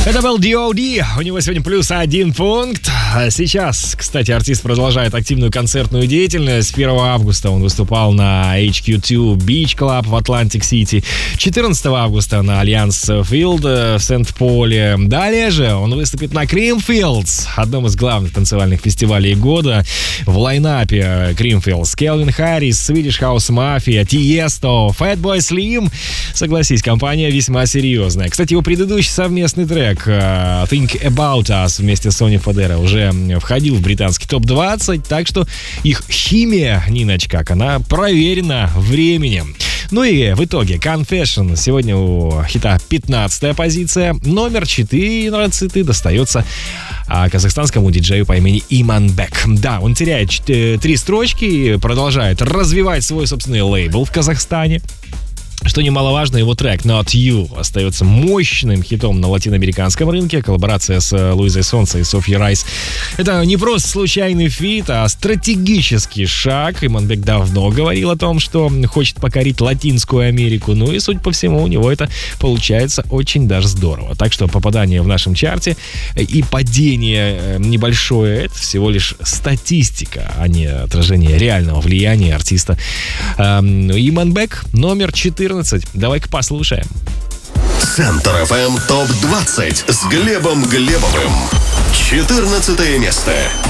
Это был D.O.D. У него сегодня +1 пункт. Сейчас, кстати, артист продолжает активную концертную деятельность. 1 августа он выступал на HQ2 Beach Club в Атлантик-Сити. 14 августа на Альянс Филд в Сент-Поле. Далее же он выступит на Creamfields, одном из главных танцевальных фестивалей года. В лайнапе Creamfields Келвин Харрис, Swedish House Mafia, Tiesto, Fatboy Slim. Согласись, компания весьма серьезная. Кстати, его предыдущий совместный трек Think About Us вместе с Сони Фадера уже входил в британский топ-20, так что их химия, Ниночка, она проверена временем. Ну и в итоге Confession сегодня у хита 15-я позиция. Номер 14 достается казахстанскому диджею по имени Иманбек. Да, он теряет 3 строчки и продолжает развивать свой собственный лейбл в Казахстане. Что немаловажно, его трек Not You остается мощным хитом на латиноамериканском рынке. Коллаборация с Луизой Сонса и Софьей Райс — это не просто случайный фит, а стратегический шаг. Иманбек давно говорил о том, что хочет покорить Латинскую Америку. Ну и, судя по всему, у него это получается очень даже здорово. Так что попадание в нашем чарте и падение небольшое — это всего лишь статистика, а не отражение реального влияния артиста. Иманбек номер 14. Давай-ка послушаем. Центр FM ТОП-20 с Глебом Глебовым. 14 место.